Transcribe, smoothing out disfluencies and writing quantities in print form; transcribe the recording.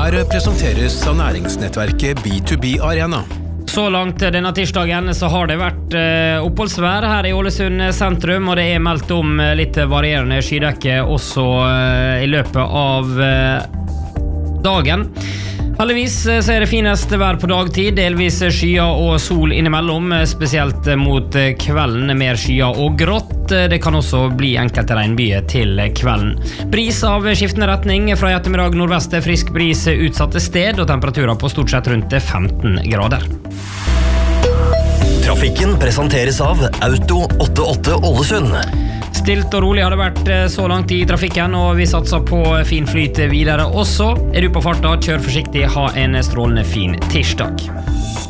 presenteres av næringsnettverket B2B Arena. Så langt denne tirsdagen så har det vært oppholdsvær her i Ålesund sentrum, og det meldt om litt varierende skydekke også i løpet av dagen. Heldigvis så det finest vær på dagtid, delvis skyer og sol innimellom, spesielt mot kvelden mer skyer og grått. Det kan også bli enkelte regnbyer til kvelden. Bris av skiftende retning fra ettermiddag nordvest, frisk bris utsatte sted, og temperaturer på stort sett rundt 15 grader. Trafikken presenteres av Auto 88 Ålesund. Stilt og rolig har det vært så langt i trafikken, og vi satser på fin flyt videre også. Du på farta, kjør forsiktig, ha en strålende fin tirsdag.